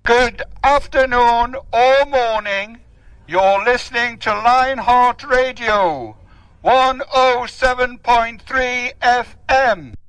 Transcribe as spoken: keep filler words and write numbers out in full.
Good afternoon or morning. You're listening to Lionheart Radio, one oh seven point three F M.